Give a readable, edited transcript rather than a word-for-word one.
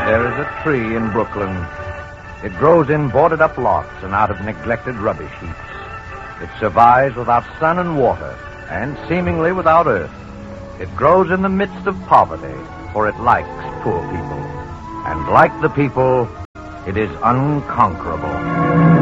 There is a tree in Brooklyn. It grows in boarded-up lots and out of neglected rubbish heaps. It survives without sun and water, and seemingly without earth. It grows in the midst of poverty, for it likes poor people. And like the people, it is unconquerable.